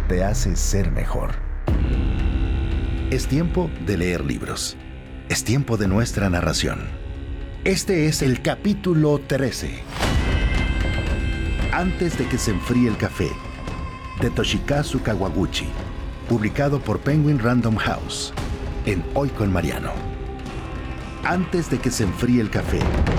te hace ser mejor. Es tiempo de leer libros. Es tiempo de nuestra narración. Este es el capítulo 13. Antes de que se enfríe el café, de Toshikazu Kawaguchi, publicado por Penguin Random House, en Hoy con Mariano. Antes de que se enfríe el café,